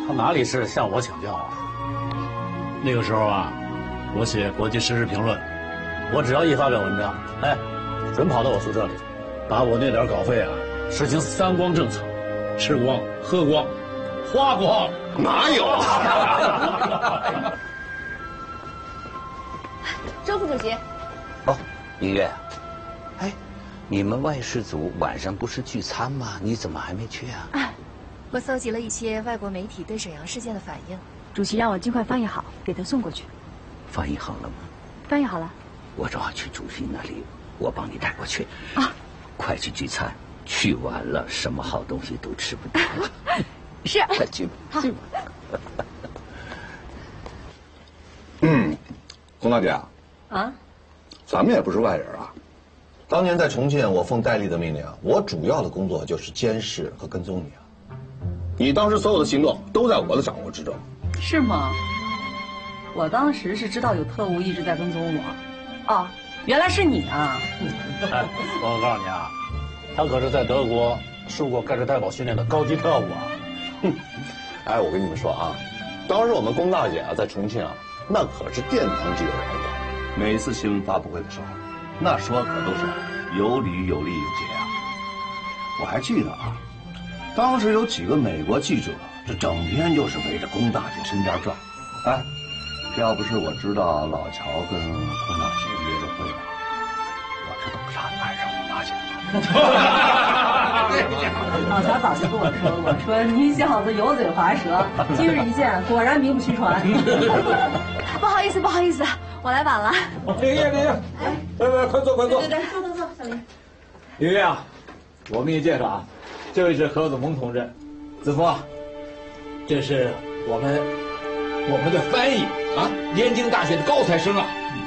他哪里是向我请教啊？那个时候啊，我写国际时事评论，我只要一发表文章，哎，准跑到我宿舍里，把我那点稿费啊，实行3光政策，吃光、喝光、花光。 哪有啊？ 周副主席。 哦，音乐啊，哎，你们外事组晚上不是聚餐吗？你怎么还没去啊？ 啊，我搜集了一些外国媒体对沈阳事件的反应， 主席让我尽快翻译好，给他送过去。 翻译好了吗？ 翻译好了。 我正好去主席那里，我帮你带过去。 啊， 快去聚餐，去完了什么好东西都吃不到了。 是， 快去吧，去吧。 龚大姐啊，咱们也不是外人啊。当年在重庆，我奉戴笠的命令啊，我主要的工作就是监视和跟踪你啊。你当时所有的行动都在我的掌握之中。 是吗？我当时是知道有特务一直在跟踪我。哦，原来是你啊！ 哎，我告诉你啊，他可是在德国受过盖世太保训练的高级特务啊。 哎，我跟你们说啊，当时我们龚大姐啊在重庆啊，那可是殿堂级的人物。每一次新闻发布会的时候，那说可都是有理有利有节啊。我还记得啊，当时有几个美国记者，这整天就是围着龚大姐身边转。哎，要不是我知道老乔跟龚大姐约着会呢，我这都不差点爱上龚大姐。 老乔早就跟我说你小子油嘴滑舌，今日一见，果然名不虚传。 不好意思，我来晚了。 林月，来，快坐，快坐。 对，坐，小林。 林月啊，我给你介绍啊，这位是何子萌同志，子枫啊，这是我们的翻译啊，燕京大学的高材生啊。